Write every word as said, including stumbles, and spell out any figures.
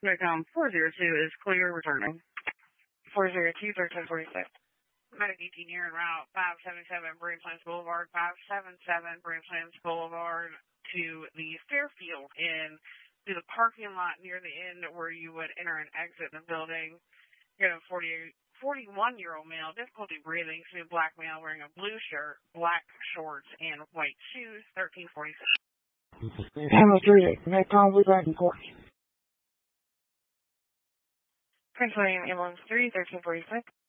Vicom four zero two is clear returning. four zero two, thirteen forty-six. Medic eighteen here en route five seventy-seven Bravelands Boulevard, five seventy-seven Bravelands Boulevard to the Fairfield Inn, to the parking lot near the inn where you would enter and exit the building. You have a forty-one-year-old male, difficulty breathing, to a black male wearing a blue shirt, black shorts, and white shoes, thirteen forty-six. Hammer three, Vicom with back and forth. Prince William Ambulance three, thirteen forty-six.